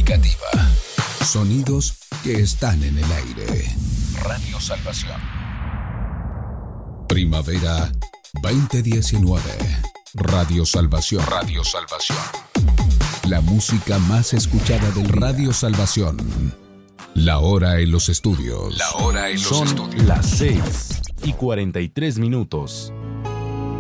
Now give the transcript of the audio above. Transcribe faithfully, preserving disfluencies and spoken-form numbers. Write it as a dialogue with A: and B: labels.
A: significativa. Sonidos que están en el aire. Radio Salvación. Primavera veinte diecinueve. Radio Salvación. Radio Salvación. La música más escuchada del Radio Salvación. La hora en los estudios. La hora en los
B: Son
A: estudios.
B: las seis y cuarenta y tres minutos.